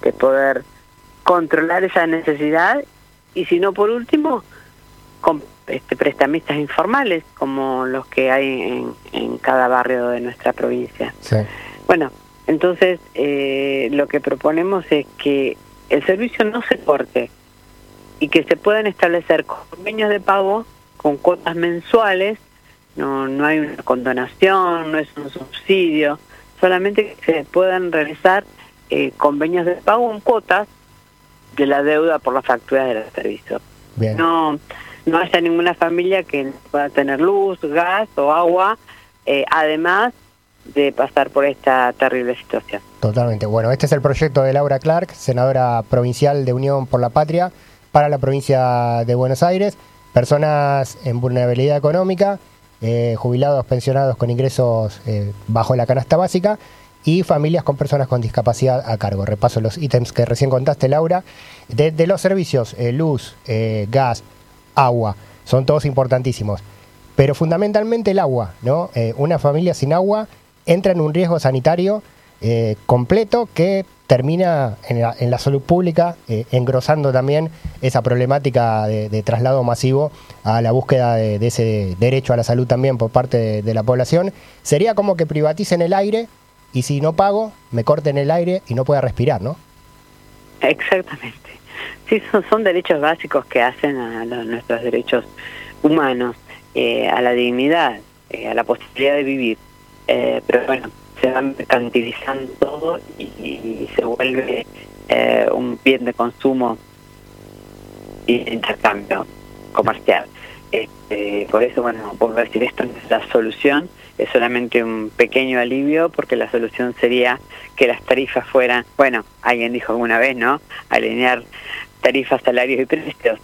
poder controlar esa necesidad, y si no, por último, con prestamistas informales como los que hay en cada barrio de nuestra provincia. Sí. Bueno, entonces lo que proponemos es que el servicio no se corte y que se puedan establecer convenios de pago con cuotas mensuales. No hay una condonación, no es un subsidio, solamente que se puedan realizar convenios de pago en cuotas de la deuda por la factura de los servicios. Bien. No haya ninguna familia que no pueda tener luz, gas o agua, además de pasar por esta terrible situación. Totalmente. Bueno, este es el proyecto de Laura Clark, senadora provincial de Unión por la Patria para la provincia de Buenos Aires. Personas en vulnerabilidad económica, jubilados, pensionados con ingresos bajo la canasta básica y familias con personas con discapacidad a cargo. Repaso los ítems que recién contaste, Laura. De los servicios, luz, gas, agua, son todos importantísimos. Pero fundamentalmente el agua, ¿no? Una familia sin agua entra en un riesgo sanitario completo que termina en la salud pública, engrosando también esa problemática de traslado masivo a la búsqueda de ese derecho a la salud también por parte de la población. Sería como que privaticen el aire y si no pago, me corten el aire y no pueda respirar, ¿no? Exactamente. Sí, son derechos básicos que hacen a nuestros derechos humanos, a la dignidad, a la posibilidad de vivir. Pero bueno, se va mercantilizando todo y se vuelve un bien de consumo y de intercambio comercial. Por eso, bueno, vuelvo a decir, esto no es la solución, es solamente un pequeño alivio, porque la solución sería que las tarifas fueran, bueno, alguien dijo alguna vez, ¿no?, alinear tarifas, salarios y precios,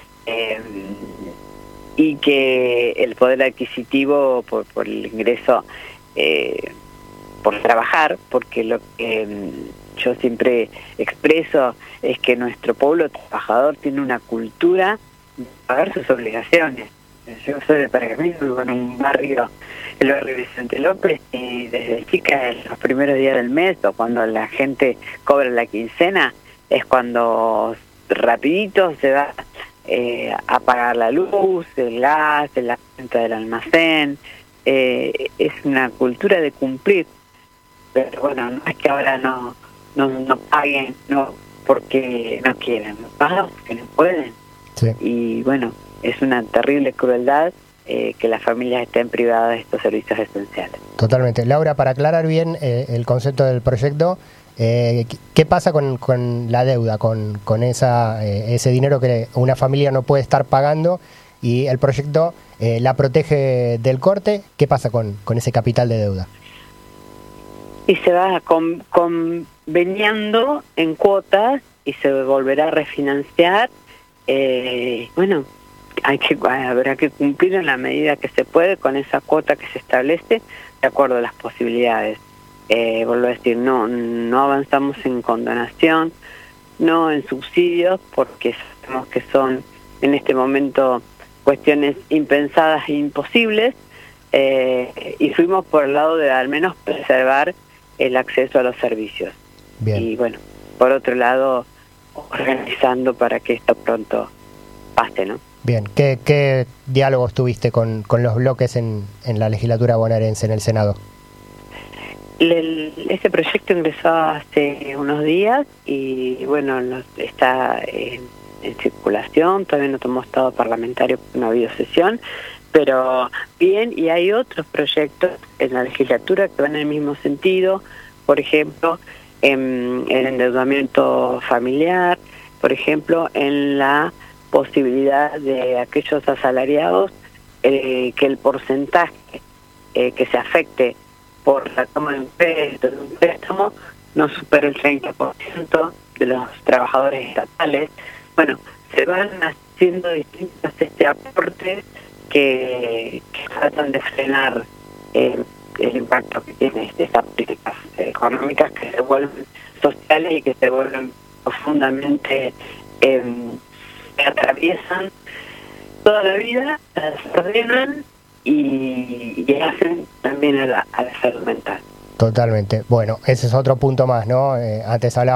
y que el poder adquisitivo por el ingreso, por trabajar, porque lo que yo siempre expreso es que nuestro pueblo trabajador tiene una cultura de pagar sus obligaciones. Yo soy de Pergamino, vivo en un barrio, el barrio Vicente López, y desde chica, en los primeros días del mes, o cuando la gente cobra la quincena, es cuando rapidito se va a pagar la luz, el gas, la cuenta del almacén. Es una cultura de cumplir, pero bueno, no es que ahora no paguen, no porque no quieren, no pagan porque no pueden. Sí. Y bueno, es una terrible crueldad que las familias estén privadas de estos servicios esenciales. Totalmente. Laura, para aclarar bien el concepto del proyecto, ¿qué pasa con la deuda, con ese dinero que una familia no puede estar pagando y el proyecto la protege del corte? ¿Qué pasa con ese capital de deuda? Y se va conveniando en cuotas y se volverá a refinanciar. Bueno, habrá que cumplir en la medida que se puede con esa cuota que se establece de acuerdo a las posibilidades. Vuelvo a decir, no avanzamos en condonación, no en subsidios, porque sabemos que son en este momento cuestiones impensadas e imposibles, y fuimos por el lado de al menos preservar el acceso a los servicios. Bien. Y bueno, por otro lado, organizando para que esto pronto pase, ¿no? Bien, ¿qué diálogos tuviste con los bloques en la legislatura bonaerense, en el Senado? Ese proyecto ingresó hace unos días y bueno, está en circulación, todavía no tomó estado parlamentario, no ha habido sesión, pero bien, y hay otros proyectos en la legislatura que van en el mismo sentido, por ejemplo, en el endeudamiento familiar, por ejemplo, en la posibilidad de aquellos asalariados que el porcentaje que se afecte por la toma de un préstamo no supera el 30% de los trabajadores estatales. Bueno, se van haciendo distintos aportes que tratan de frenar el impacto que tiene estas políticas económicas que se vuelven sociales y que se vuelven profundamente, que atraviesan toda la vida, las ordenan y hacen también a la salud mental. Totalmente. Bueno, ese es otro punto más, ¿no? Antes hablaba